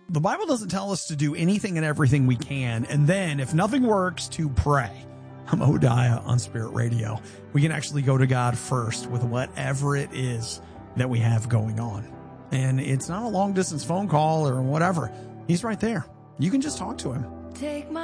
The Bible doesn't tell us to do anything and everything we can, and then if nothing works, to pray. I'm Hodiah on Spirit Radio. We can actually go to God first with whatever it is that we have going on. And it's not a long distance phone call or whatever. He's right there. You can just talk to him.